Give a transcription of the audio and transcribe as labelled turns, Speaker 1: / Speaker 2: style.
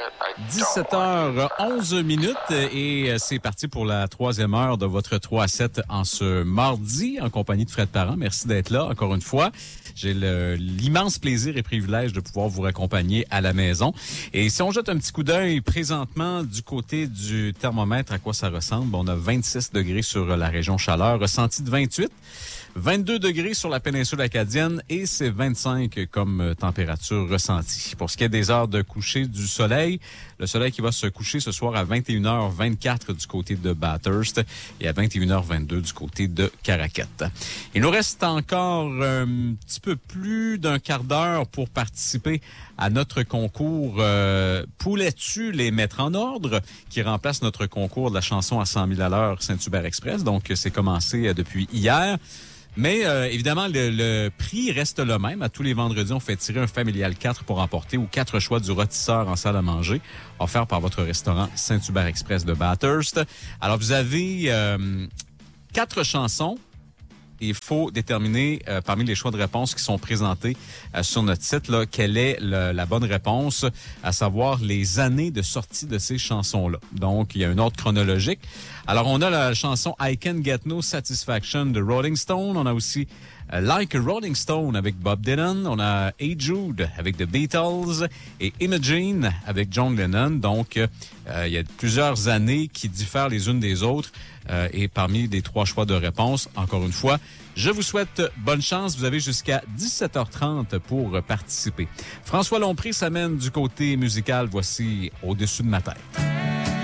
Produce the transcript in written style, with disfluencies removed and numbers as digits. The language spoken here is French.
Speaker 1: 17h11 et c'est parti pour la troisième heure de votre 3 à 7 en ce mardi en compagnie de Fred Parent. Merci d'être là encore une fois. J'ai l'immense plaisir et privilège de pouvoir vous raccompagner à la maison. Et si on jette un petit coup d'œil présentement du côté du thermomètre, à quoi ça ressemble? Bon, on a 26 degrés sur la région Chaleur, ressenti de 28. 22 degrés sur la péninsule acadienne et c'est 25 comme température ressentie. Pour ce qui est des heures de coucher du soleil, le soleil qui va se coucher ce soir à 21h24 du côté de Bathurst et à 21h22 du côté de Caraquet. Il nous reste encore un petit peu plus d'un quart d'heure pour participer à notre concours Poulais-tu les mettre en ordre, qui remplace notre concours de la chanson à 100 000 à l'heure Saint-Hubert Express. Donc, c'est commencé depuis hier. Mais évidemment, le prix reste le même. À tous les vendredis, on fait tirer un familial 4 pour emporter ou 4 choix du rôtisseur en salle à manger, offert par votre restaurant Saint-Hubert Express de Bathurst. Alors, vous avez 4 chansons. Il faut déterminer parmi les choix de réponse qui sont présentés sur notre site là, quelle est la bonne réponse, à savoir les années de sortie de ces chansons-là. Donc, il y a un ordre chronologique. Alors, on a la chanson I Can Get No Satisfaction de Rolling Stone. On a aussi Like a Rolling Stone avec Bob Dylan. On a Hey Jude avec The Beatles et Imagine avec John Lennon. Donc, il y a plusieurs années qui diffèrent les unes des autres. Et parmi les 3 choix de réponse, encore une fois, je vous souhaite bonne chance. Vous avez jusqu'à 17h30 pour participer. François Lompré s'amène du côté musical. Voici Au-dessus de ma tête.